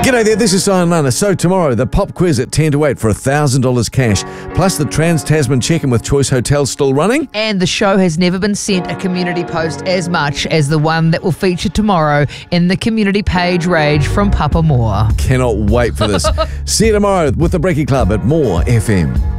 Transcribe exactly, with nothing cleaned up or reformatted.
G'day there, this is Simon Lana. So tomorrow, the pop quiz at ten to eight for one thousand dollars cash, plus the Trans-Tasman check-in with Choice Hotels still running. And the show has never been sent a community post as much as the one that will feature tomorrow in the community page Rage from Papa Moore. Cannot wait for this. See you tomorrow with the Breaky Club at More F M.